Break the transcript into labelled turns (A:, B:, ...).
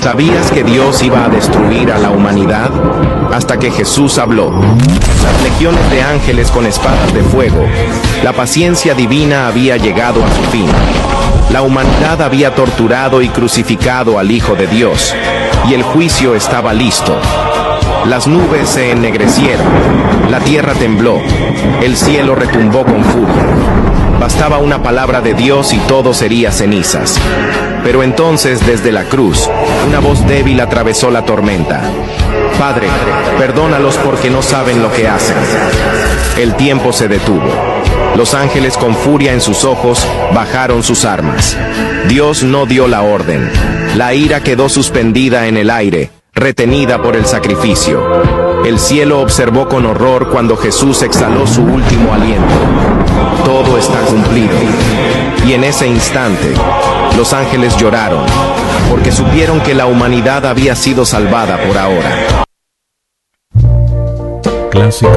A: ¿Sabías que Dios iba a destruir a la humanidad? Hasta que Jesús habló. Las legiones de ángeles con espadas de fuego. La paciencia divina había llegado a su fin. La humanidad había torturado y crucificado al Hijo de Dios, y el juicio estaba listo. Las nubes se ennegrecieron, la tierra tembló, el cielo retumbó con furia. Bastaba una palabra de Dios y todo sería cenizas. Pero entonces, desde la cruz, una voz débil atravesó la tormenta. Padre, perdónalos porque no saben lo que hacen. El tiempo se detuvo. Los ángeles, con furia en sus ojos, bajaron sus armas. Dios no dio la orden. La ira quedó suspendida en el aire, retenida por el sacrificio. El cielo observó con horror cuando Jesús exhaló su último aliento. Todo está cumplido. Y en ese instante, los ángeles lloraron, porque supieron que la humanidad había sido salvada por ahora.
B: Clásica